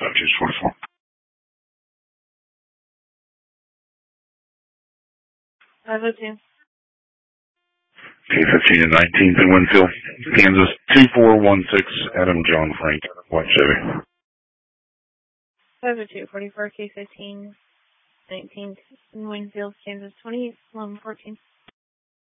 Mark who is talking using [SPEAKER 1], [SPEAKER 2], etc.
[SPEAKER 1] Dodgers 44. K15 and 19th in Winfield, Kansas 2416, Adam John Frank, White Chevy.
[SPEAKER 2] 50244 K15, 19th in Winfield, Kansas 281114.